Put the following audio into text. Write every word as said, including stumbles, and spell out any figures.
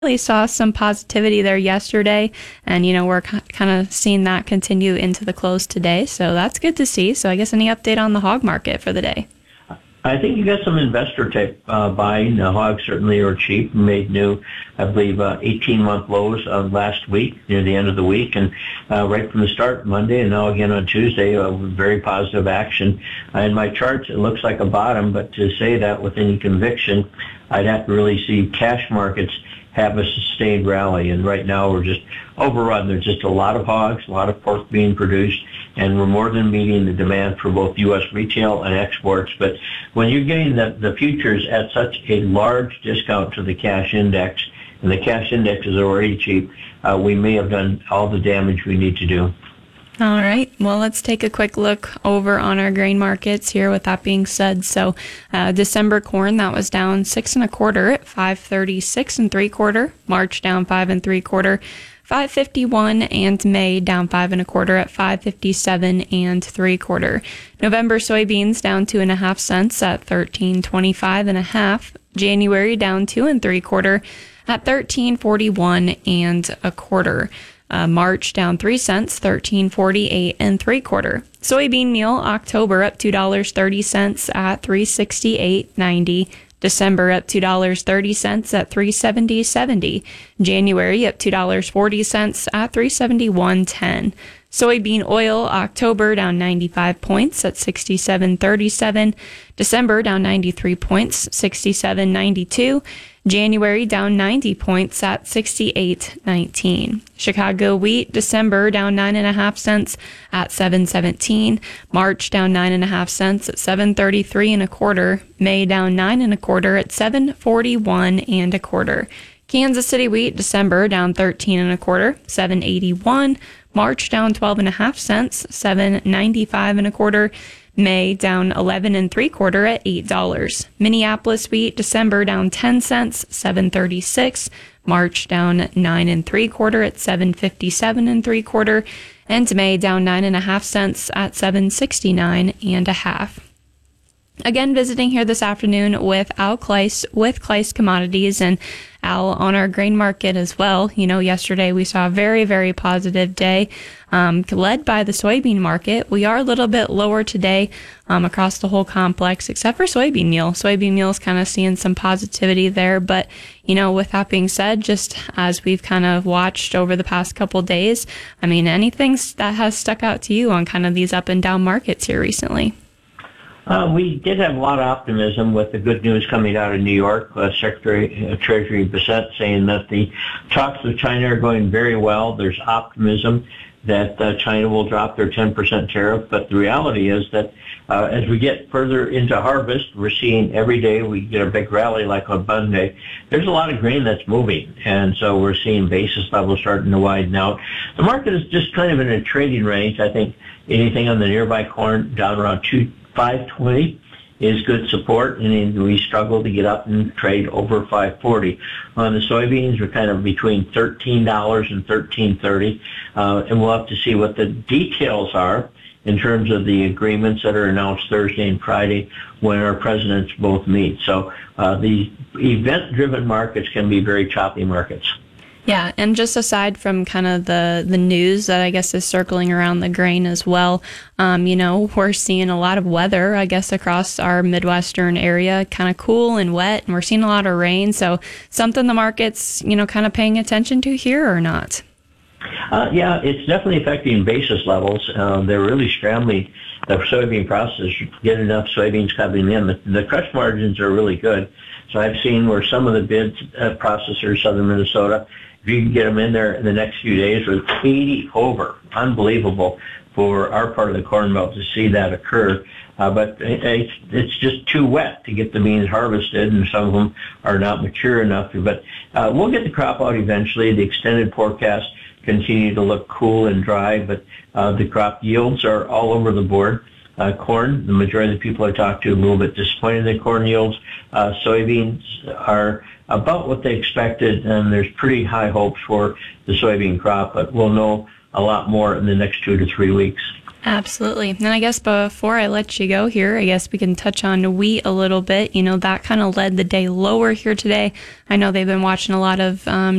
really saw some positivity there yesterday, and you know we're kind of seeing that continue into the close today, so that's good to see. So I guess any update on the hog market for the day? I think you got some investor type uh, buying. The hogs certainly are cheap. Made new, I believe, uh, eighteen-month lows uh, last week, near the end of the week, and uh, right from the start, Monday, and now again on Tuesday, uh, very positive action. Uh, in my charts, it looks like a bottom, but to say that with any conviction, I'd have to really see cash markets have a sustained rally. And right now we're just overrun. There's just a lot of hogs, a lot of pork being produced, and we're more than meeting the demand for both U S retail and exports. But when you're getting the, the futures at such a large discount to the cash index, and the cash index is already cheap, uh, we may have done all the damage we need to do. All right. Well, let's take a quick look over on our grain markets here. With that being said, so uh, December corn, that was down six and a quarter at five thirty-six and three quarter. March down five and three quarter, five fifty-one, and May down five and a quarter at five fifty-seven and three quarter. November soybeans down two and a half cents at thirteen twenty-five and a half. January down two and three quarter at thirteen forty-one and a quarter. Uh, March down three cents, thirteen forty-eight and three quarter. Soybean meal October up two dollars and thirty cents at three sixty-eight ninety. December up two dollars and thirty cents at three seventy seventy. January up two dollars and forty cents at three seventy-one ten. Soybean oil October down ninety-five points at sixty-seven thirty-seven. December down ninety-three points, sixty-seven ninety-two. January down ninety points at sixty-eight nineteen. Chicago wheat December down nine and a half cents at seven seventeen. March down nine and a half cents at seven thirty-three and a quarter. May down nine and a quarter at seven forty-one and a quarter. Kansas City wheat December down thirteen and a quarter, seven eighty-one. March down twelve and a half cents, seven ninety-five and a quarter. May down eleven and three quarter at eight dollars. Minneapolis wheat December down ten cents, seven thirty-six. March down nine and three quarter at seven fifty-seven and three quarter, and May down nine and a half cents at seven sixty-nine and a half. Again, visiting here this afternoon with Al Kleiss with Kleiss Commodities, and Al, on our grain market as well. You know, yesterday we saw a very, very positive day, um, led by the soybean market. We are a little bit lower today um, across the whole complex, except for soybean meal. Soybean meal is kind of seeing some positivity there. But, you know, with that being said, just as we've kind of watched over the past couple days, I mean, anything that has stuck out to you on kind of these up and down markets here recently? Uh, we did have a lot of optimism with the good news coming out of New York. Uh, Secretary of Treasury Bissett saying that the talks with China are going very well. There's optimism that uh, China will drop their ten percent tariff, but the reality is that uh, as we get further into harvest, we're seeing every day we get a big rally like on Monday. There's a lot of grain that's moving, and so we're seeing basis levels starting to widen out. The market is just kind of in a trading range. I think anything on the nearby corn down around two. five twenty is good support, and we struggle to get up and trade over five forty. On the soybeans, we're kind of between thirteen dollars and thirteen thirty, uh, and we'll have to see what the details are in terms of the agreements that are announced Thursday and Friday when our presidents both meet. So uh, the event-driven markets can be very choppy markets. Yeah, and just aside from kind of the, the news that I guess is circling around the grain as well, um, you know, we're seeing a lot of weather, I guess, across our Midwestern area, kind of cool and wet, and we're seeing a lot of rain. So something the market's, you know, kind of paying attention to here or not? Uh, yeah, it's definitely affecting basis levels. Uh, they're really scrambling the soybean process to get enough soybeans coming in. The, the crush margins are really good. So I've seen where some of the bid uh, processors, southern Minnesota, if you can get them in there in the next few days with eighty over, unbelievable for our part of the Corn Belt to see that occur. Uh, but it, it's, it's just too wet to get the beans harvested, and some of them are not mature enough. But uh, we'll get the crop out eventually. The extended forecast continue to look cool and dry, but uh, the crop yields are all over the board. Uh, corn, the majority of the people I talk to are a little bit disappointed in corn yields. Uh, soybeans are about what they expected, and there's pretty high hopes for the soybean crop, but we'll know a lot more in the next two to three weeks. Absolutely. And I guess before I let you go here, I guess we can touch on wheat a little bit. You know, that kind of led the day lower here today. I know they've been watching a lot of um,